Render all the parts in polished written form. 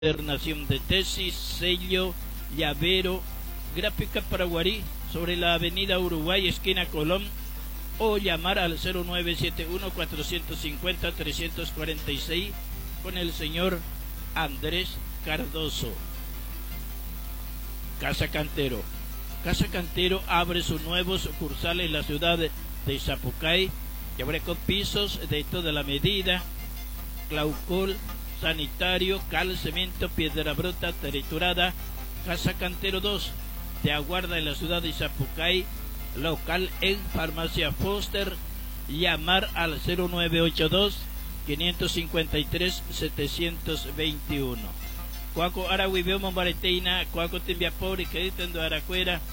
Nación de tesis, sello, llavero, gráfica paraguarí sobre la avenida Uruguay, esquina Colón, o llamar al 0971-450-346 con el señor Andrés Cardoso. Casa Cantero. Casa Cantero abre su nuevo sucursal en la ciudad de Zapucay, que abre con pisos de toda la medida, claucol, sanitario, cal, cemento, piedra bruta, triturada. Casa Cantero 2 te aguarda en la ciudad de Zapucay, local en Farmacia Foster. Llamar al 0982-553-721. Cuaco Aragüibeo Mombareteina, Cuaco Timbiapori, Queditendo Aracuera,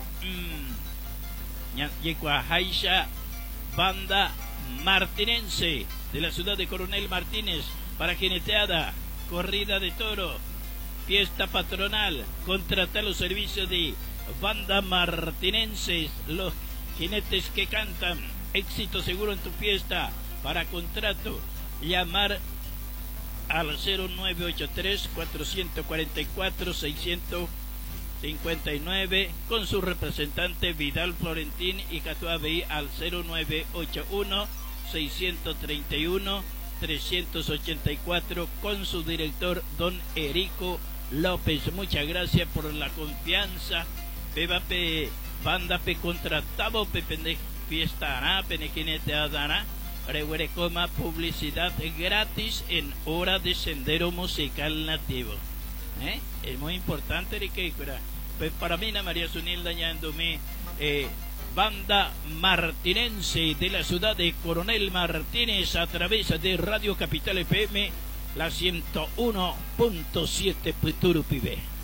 Yecuajaisha, banda martinense de la ciudad de Coronel Martínez, para jineteada, corrida de toro, fiesta patronal. Contrata los servicios de banda martinenses, los jinetes que cantan. Éxito seguro en tu fiesta. Para contrato, llamar al 0983-444-659 con su representante Vidal Florentín y Catuabeí al 0981-631-384 con su director don Erico López. Muchas gracias por la confianza. Pebape banda pe contratado pe fiesta ana penejinete adana rehuerecoma, publicidad gratis en hora de sendero musical nativo. Es muy importante pues para mí María Sunilda Ñandumí, banda martinense de la ciudad de Coronel Martínez, a través de Radio Capital FM, la 101.7 Puturu Pibe.